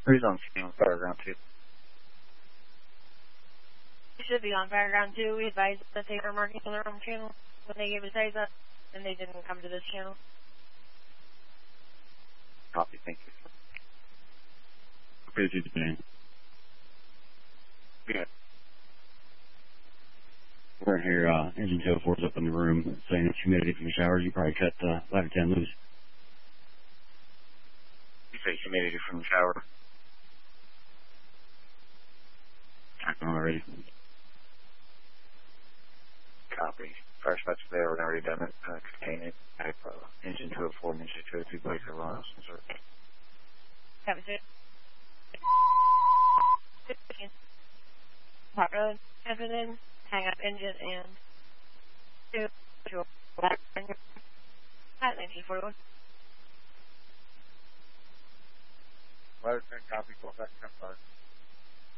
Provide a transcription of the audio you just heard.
Who's on scene with Fireground 2? You should be on Fireground 2. We advised that they were marking on their own channel when they gave us heads up, and they didn't come to this channel. Copy, thank you. Okay, it's been. Good. We're in here, engine 204's up in the room saying it's humidity from the showers. You probably cut ladder 10 loose. You say humidity from the shower? Already. Copy. Fire spots there, we've already done it. Contain it. Type engine 204 and engine 202 place are on us. Copy, sir. Hot road, evidence, hang up engine, and 2 at 1941. Ladder 10 copy, 12 seconds, 5.